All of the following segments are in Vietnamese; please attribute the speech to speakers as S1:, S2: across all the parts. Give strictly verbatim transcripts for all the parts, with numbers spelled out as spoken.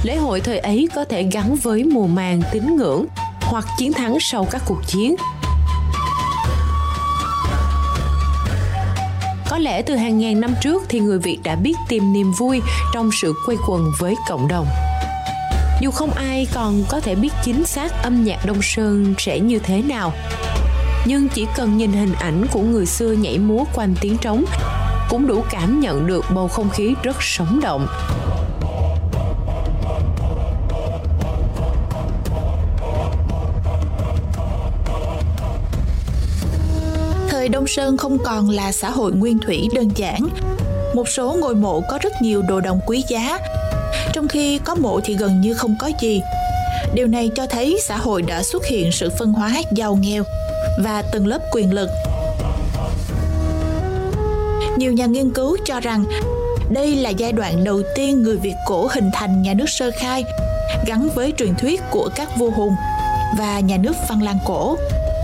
S1: Lễ hội thời ấy có thể gắn với mùa màng, tín ngưỡng hoặc chiến thắng sau các cuộc chiến. Có lẽ từ hàng ngàn năm trước thì người Việt đã biết tìm niềm vui trong sự quây quần với cộng đồng. Dù không ai còn có thể biết chính xác âm nhạc Đông Sơn sẽ như thế nào, nhưng chỉ cần nhìn hình ảnh của người xưa nhảy múa quanh tiếng trống cũng đủ cảm nhận được bầu không khí rất sống động.
S2: Thời Đông Sơn không còn là xã hội nguyên thủy đơn giản. Một số ngôi mộ có rất nhiều đồ đồng quý giá, trong khi có mộ thì gần như không có gì. Điều này cho thấy xã hội đã xuất hiện sự phân hóa giàu nghèo và tầng lớp quyền lực. Nhiều nhà nghiên cứu cho rằng đây là giai đoạn đầu tiên người Việt cổ hình thành nhà nước sơ khai, gắn với truyền thuyết của các vua hùng và nhà nước Văn Lang cổ.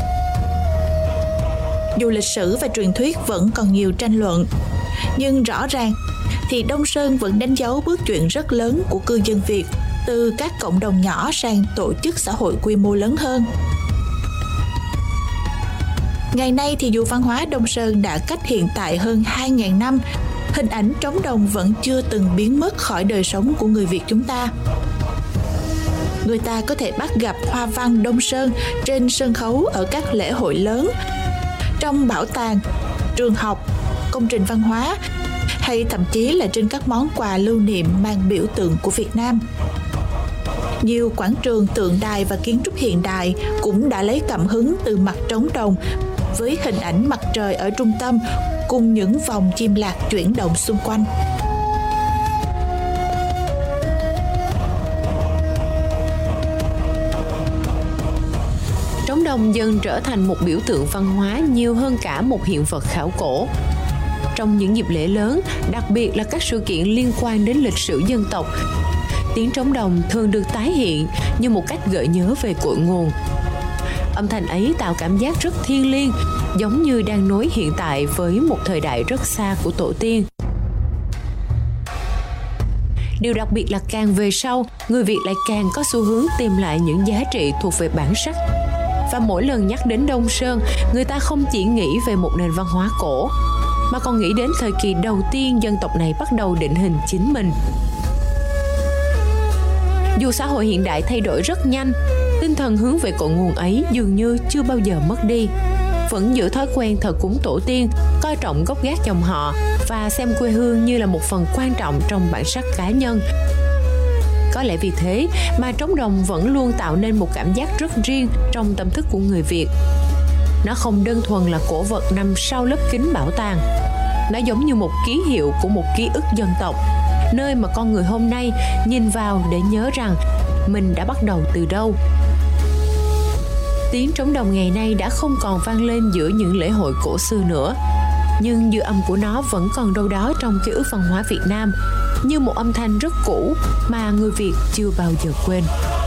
S2: Dù lịch sử và truyền thuyết vẫn còn nhiều tranh luận, nhưng rõ ràng thì Đông Sơn vẫn đánh dấu bước chuyển rất lớn của cư dân Việt từ các cộng đồng nhỏ sang tổ chức xã hội quy mô lớn hơn. Ngày nay thì dù văn hóa Đông Sơn đã cách hiện tại hơn hai nghìn năm, hình ảnh trống đồng vẫn chưa từng biến mất khỏi đời sống của người Việt chúng ta. Người ta có thể bắt gặp hoa văn Đông Sơn trên sân khấu ở các lễ hội lớn, trong bảo tàng, trường học, công trình văn hóa, hay thậm chí là trên các món quà lưu niệm mang biểu tượng của Việt Nam. Nhiều quảng trường, tượng đài và kiến trúc hiện đại cũng đã lấy cảm hứng từ mặt trống đồng với hình ảnh mặt trời ở trung tâm cùng những vòng chim lạc chuyển động xung quanh.
S1: Trống đồng dần trở thành một biểu tượng văn hóa nhiều hơn cả một hiện vật khảo cổ. Trong những dịp lễ lớn, đặc biệt là các sự kiện liên quan đến lịch sử dân tộc, tiếng trống đồng thường được tái hiện như một cách gợi nhớ về cội nguồn. Âm thanh ấy tạo cảm giác rất thiêng liêng, giống như đang nối hiện tại với một thời đại rất xa của tổ tiên. Điều đặc biệt là càng về sau, người Việt lại càng có xu hướng tìm lại những giá trị thuộc về bản sắc. Và mỗi lần nhắc đến Đông Sơn, người ta không chỉ nghĩ về một nền văn hóa cổ, mà còn nghĩ đến thời kỳ đầu tiên dân tộc này bắt đầu định hình chính mình. Dù xã hội hiện đại thay đổi rất nhanh, tinh thần hướng về cội nguồn ấy dường như chưa bao giờ mất đi. Vẫn giữ thói quen thờ cúng tổ tiên, coi trọng gốc gác dòng họ và xem quê hương như là một phần quan trọng trong bản sắc cá nhân. Có lẽ vì thế mà trống đồng vẫn luôn tạo nên một cảm giác rất riêng trong tâm thức của người Việt. Nó không đơn thuần là cổ vật nằm sau lớp kính bảo tàng. Nó giống như một ký hiệu của một ký ức dân tộc, nơi mà con người hôm nay nhìn vào để nhớ rằng mình đã bắt đầu từ đâu. Tiếng trống đồng ngày nay đã không còn vang lên giữa những lễ hội cổ xưa nữa, nhưng dư âm của nó vẫn còn đâu đó trong ký ức văn hóa Việt Nam, như một âm thanh rất cũ mà người Việt chưa bao giờ quên.